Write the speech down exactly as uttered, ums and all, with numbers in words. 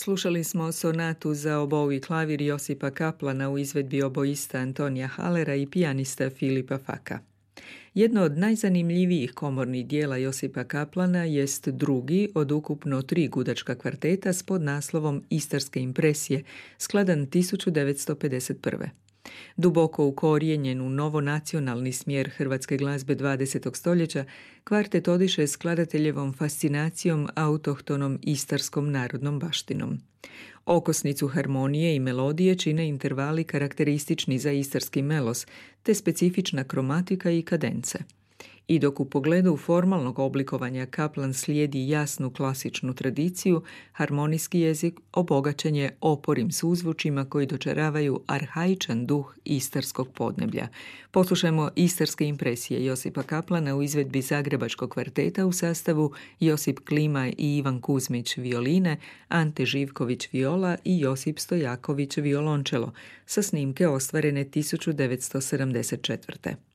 Slušali smo sonatu za obou i klavir Josipa Kaplana u izvedbi oboista Antonija Halera i pijanista Filipa Faka. Jedno od najzanimljivijih komornih dijela Josipa Kaplana jest drugi od ukupno tri gudačka kvarteta s podnaslovom Istarske impresije, skladan tisuću devetsto pedeset prve. Duboko ukorijenjen u novonacionalni smjer hrvatske glazbe dvadesetog stoljeća, kvartet odiše skladateljevom fascinacijom autohtonom istarskom narodnom baštinom. Okosnicu harmonije i melodije čine intervali karakteristični za istarski melos, te specifična kromatika i kadence. I dok u pogledu formalnog oblikovanja Kaplan slijedi jasnu klasičnu tradiciju, harmonijski jezik obogaćen je oporim suzvučima koji dočaravaju arhaičan duh istarskog podneblja. Poslušajmo Istarske impresije Josipa Kaplana u izvedbi Zagrebačkog kvarteta u sastavu Josip Klima i Ivan Kuzmić violine, Ante Živković viola i Josip Stojaković violončelo, sa snimke ostvarene tisuću devetsto sedamdeset četvrte.